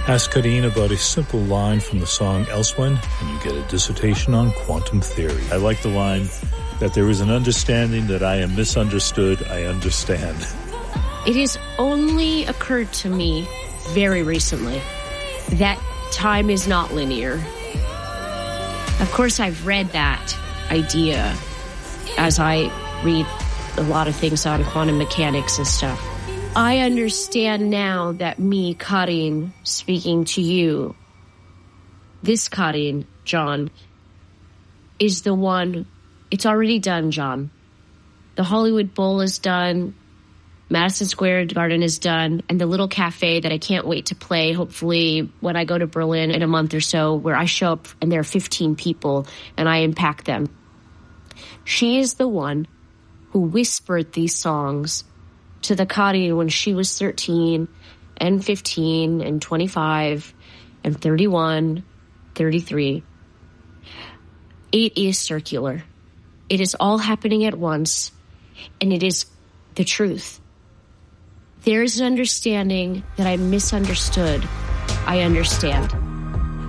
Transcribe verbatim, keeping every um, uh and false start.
Ask Kadeen about a simple line from the song Elsewhen, and you get a dissertation on quantum theory. I like the line that there is an understanding that I am misunderstood, I understand. It has only occurred to me very recently that time is not linear. Of course, I've read that idea as I read a lot of things on quantum mechanics and stuff. I understand now that me, Karin, speaking to you, this Karin, John, is the one. It's already done, John. The Hollywood Bowl is done. Madison Square Garden is done. And the little cafe that I can't wait to play, hopefully when I go to Berlin in a month or so, where I show up and there are fifteen people and I impact them. She is the one who whispered these songs to the Karin when she was thirteen and fifteen and twenty-five and thirty-one, thirty-three. It is circular. It is all happening at once, and it is the truth. There is an understanding that I misunderstood. I understand.